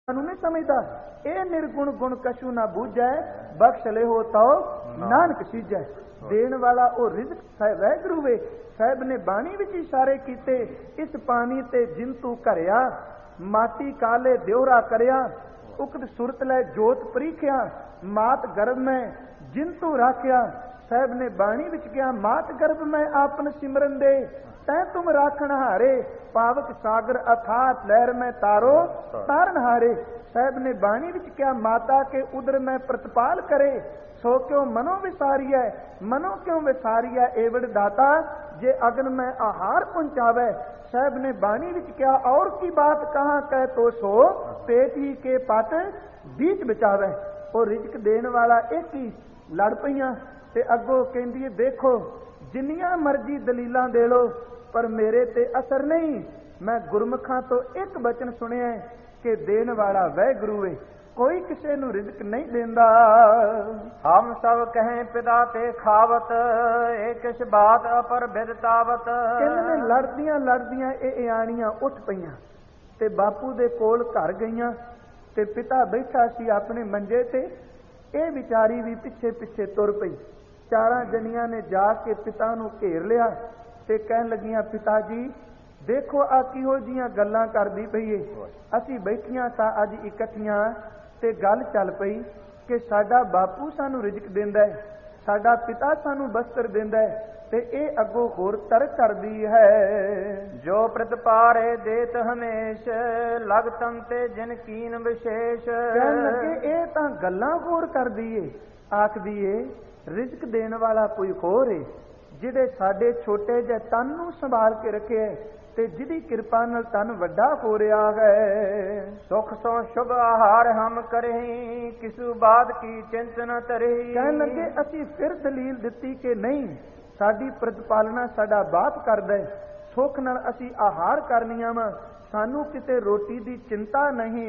नहीं समझदा ए निर्गुण गुण कछु ना बूझै बख्श ले हो तो नानक सीजै। देण वाला ओ रिज़्क वैगुरू वे। साहब ने बाणी विच इशारे कीते इस पानी ते जिंतू घरिया माटी काले दियोरा करिया उक्त सुरत लै जोत परीखिया मात गर्भ में जिंतू राखिया। साहब ने बाणी विच किया मात गर्भ में आपन सिमरन दे तै तुम राखण हारे पावक सागर अथात लहर में तारो तारन हारे। साहब ने बाणी विच किया माता के उदर में प्रतिपाल करे सो क्यों मनो विसारिया मनो क्यों विसारिया एवड़ दाता जे अग्न में आहार पहुंचावे। साहब ने बाणी विच किया और की बात कहाँ कह तो सो पेट ही के पट बीच बचावे। और रिजक देने वाला एक ही लड़ पईयां ते अगों कहंदी देखो जिन्नियां मर्जी दलीलां दे लो पर मेरे ते असर नहीं। मैं गुरमुखां तो एक बचन सुनिया कि देन वाला वैगुरू है कोई किसी नूं रिजक नहीं देंदा। हम सब कहें पिता ते खावत एक किस बात अपर बिदतावत। कहंदे ने लड़दियां लड़दियां ए आणियां उठ पईयां ते बापू दे कोल घर गईयां ते पिता बैठा सी अपने मंजे ते ए विचारी भी पिछे पिछे तुर पई। चारां जनियां ने जाके पिता नूं घेर लिया ते कहन लगियां पिता जी देखो आ किहो जिहियां गल्लां करदी पई है। असीं बैठियां सां अज इकट्ठियां ते गल चल पई कि साडा बापू सानू रिजक दिंदा है साडा पिता सानू बस्तर दिंदा है ते ए अगों होर तरक करदी है। जो प्रतिपारे देत हमेश लग तम ते जिन कीन विशेष। कहन लगे ए तां गल्लां होर करदी है आखदी है रिजक देने वाला कोई होर है जिहड़े साडे छोटे जे तन नूं संभाल के रखे ते जिहदी किरपा नाल तन वड्डा हो रहा है। सुख सो शुभ आहार हम करही किसु बात की चिंत न तरही। कहन लगे असीं फिर दलील दित्ती कि नहीं साडी प्रतिपालना साडा बाप करदा है सुख नाल असीं आहार करनियां वा सानू किते रोटी दी चिंता नहीं।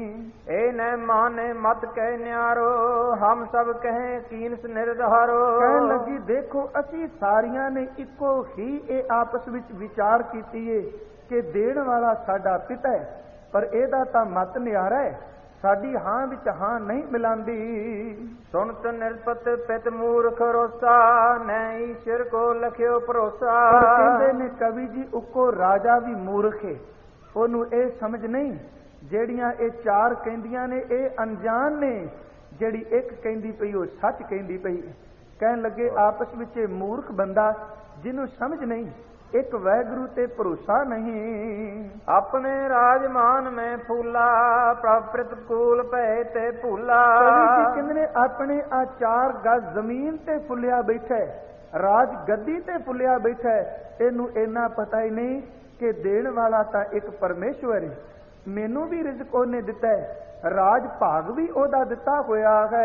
ए न माने मत कह न्यारो हम सब कहें कीनस निर्धारो। कहन लगी देखो असी सारियां ने इको ही ए आपस विच विचार कीती है कि देण वाला साडा पिता है पर एदा तां मत न्यारा है साडी हां विच हां नहीं मिलांदी। सुनत निरपत पित मूर्ख रोसा न ईश्वर को लख्यो भरोसा। कहंदे ने कवि जी उको राजा भी मूर्ख है ਉਹਨੂੰ ਇਹ ਸਮਝ ਨਹੀਂ ਜਿਹੜੀਆਂ ਇਹ ਚਾਰ ਕਹਿੰਦੀਆਂ ਨੇ ਇਹ ਅਣਜਾਣ ਨੇ ਜਿਹੜੀ ਇੱਕ ਕਹਿੰਦੀ ਪਈ ਉਹ ਸੱਚ ਕਹਿੰਦੀ ਪਈ। ਕਹਿਣ ਲੱਗੇ ਆਪਸ ਵਿੱਚ ਇਹ ਮੂਰਖ ਬੰਦਾ ਜਿਹਨੂੰ ਸਮਝ ਨਹੀਂ ਇੱਕ ਵੈਗੁਰੂ ਤੇ ਭਰੋਸਾ ਨਹੀਂ। ਆਪਣੇ ਰਾਜਮਾਨ ਮੈਂ ਫੂਲਾ ਪ੍ਰਭ ਪ੍ਰਤਕੂਲ ਭਏ ਤੇ ਭੂਲਾ। ਕਹਿੰਦੇ ਨੇ ਆਪਣੇ ਆ ਚਾਰ ਗਜ਼ ਜ਼ਮੀਨ ਤੇ ਫੁੱਲਿਆ ਬੈਠਾ ਰਾਜ ਗੱਦੀ ਤੇ ਫੁੱਲਿਆ ਬੈਠਾ ਇਹਨੂੰ ਇੰਨਾ ਪਤਾ ਹੀ ਨਹੀਂ कि देण वाला तां एक परमेश्वर है मैनू भी रिज़क ओने दिता है राज भाग भी ओदा दिता होया है।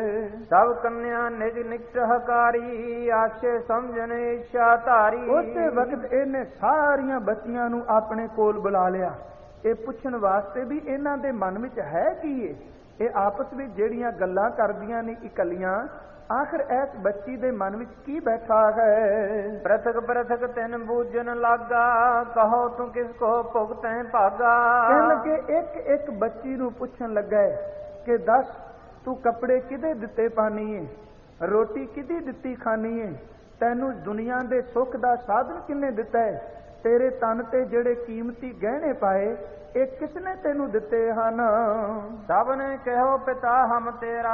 सब कन्या निज निकट हकारी आशे समझने इच्छा धारी। उस वक्त इन्हें सारियां बच्चियां नू अपने कोल बुला लिया ये पुछण वास्ते भी इन्हां दे मन विच है की है ये आपस विच जेड़ियां गल्लां करदियां ने इकल्लियां आखिर ऐस बच्ची दे मन विच की बैठा है। प्रथक प्रथक तिन बूझन लागा कहो तू किसको भुगतै भागा। कहन लगे एक एक बच्ची नू पुछन लगा कि दस तू कपड़े किदे दिते पानी है रोटी किदी दिती खानी है तैनू दुनिया दे सुख दा साधन किन्ने दिता है तेरे तन ते जेड़े कीमती गहने पाए ये किसने तेनू दिते हन। सब ने कहो पिता हम तेरा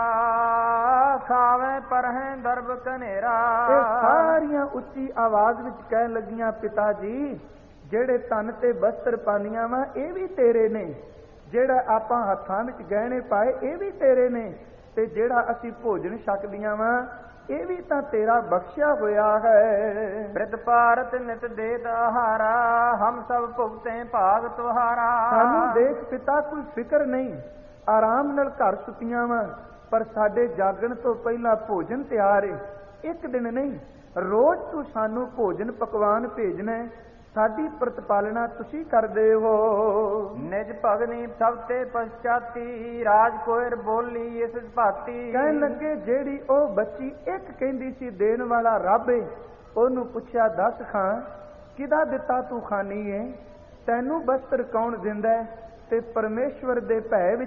खावे पर है दर्ब कनेरा। सारियां उच्ची आवाज विच कहन लगियां पिता जी जेड़े तन ते बस्तर पानियां वा ये भी तेरे ने जेड़ा आपां हत्थां विच गहने पाए ये भी तेरे ने ते जेड़ा असीं भोजन छकदियां वा ये भी तां तेरा बख्शिया होया है। वृत भारत नित देत आहारा हम सब भुगते भाग तुहारा। सानू देख पिता कोई फिक्र नहीं आराम नाल घर सुतियां वा पर साडे जागण तो पहला भोजन तैयार है एक दिन नहीं रोज तू सानू भोजन पकवान भेजना है साडी प्रतिपालना तुसी करदे हो। निज भगनी सब ते पश्चाती राज कोयर बोली इस भाती। कहन लगे जेड़ी ओ बच्ची एक कहंदी सी देण वाला रब है ओनू पुछया दस खां किदा दिता तू खानी है तैनू बस्तर कौन दिंदा है ते परमेश्वर दे भय